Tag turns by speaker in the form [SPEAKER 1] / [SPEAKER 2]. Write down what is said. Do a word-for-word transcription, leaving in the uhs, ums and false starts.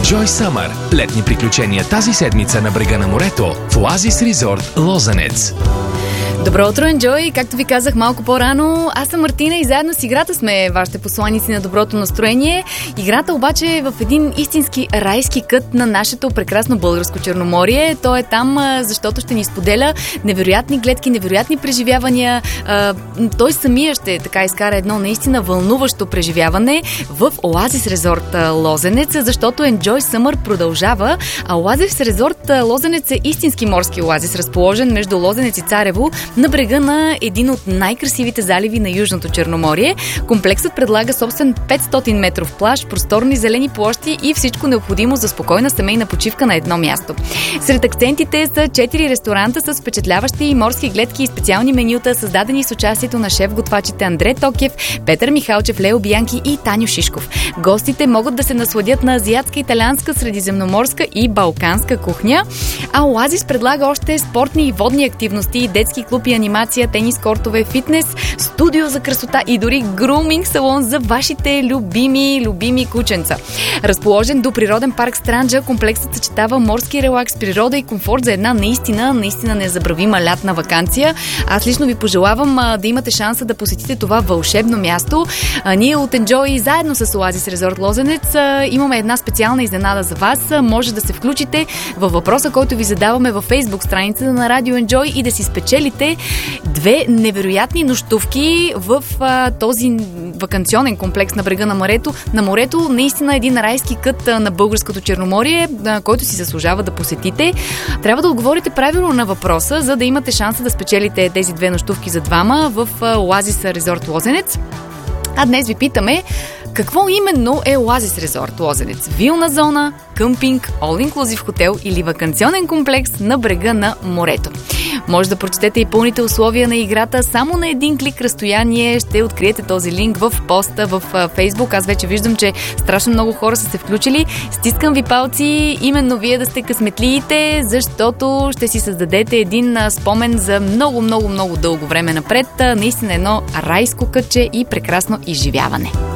[SPEAKER 1] Enjoy Summer. Летни приключения тази седмица на брега на морето в Оазис Резорт Лозенец.
[SPEAKER 2] Добро утро, Enjoy! Както ви казах малко по-рано, аз съм Мартина и заедно с играта сме вашите посланици на доброто настроение. Играта обаче е в един истински райски кът на нашето прекрасно българско Черноморие. Той е там, защото ще ни споделя невероятни гледки, невероятни преживявания. Той самия ще така изкара едно наистина вълнуващо преживяване в Оазис Резорт Лозенец, защото Enjoy Summer продължава. А Оазис Резорт Лозенец е истински морски оазис, разположен между Лозенец и Царево, на брега на един от най-красивите заливи на Южното Черноморие. Комплексът предлага собствен петстотин метров плаж, просторни зелени площи и всичко необходимо за спокойна семейна почивка на едно място. Сред акцентите са четири ресторанта с впечатляващи морски гледки и специални менюта, създадени с участието на шеф-готвачите Андре Токев, Петър Михалчев, Лео Биянки и Таню Шишков. Гостите могат да се насладят на азиатска, италианска, средиземноморска и балканска кухня, а Оазис предлага още спортни и водни активности, детски клуб и анимация, тенис кортове, фитнес, студио за красота и дори груминг салон за вашите любими, любими кученца. Разположен до природен парк Странджа, комплексът съчетава морски релакс, природа и комфорт за една наистина, наистина незабравима лятна ваканция. Аз лично ви пожелавам а, да имате шанса да посетите това вълшебно място. А, ние от Enjoy заедно с Оазис Резорт Лозенец а, имаме една специална изненада за вас. А, може да се включите във въпроса, който ви задаваме във Facebook страницата на Радио Enjoy и да си спечелите две невероятни нощувки в а, този ваканционен комплекс на брега на морето. На морето наистина един райски кът а, на българското Черноморие, а, който си заслужава да посетите. Трябва да отговорите правилно на въпроса, за да имате шанса да спечелите тези две нощувки за двама в а, Оазис Резорт Лозенец. А днес ви питаме: какво именно е Оазис Резорт Лозенец? Вилна зона, къмпинг, all-inclusive хотел или ваканционен комплекс на брега на морето? Може да прочетете и пълните условия на играта. Само на един клик разстояние ще откриете този линк в поста в Facebook. Аз вече виждам, че страшно много хора са се включили. Стискам ви палци, именно вие да сте късметлиите, защото ще си създадете един спомен за много, много, много дълго време напред. Наистина едно райско кътче и прекрасно изживяване.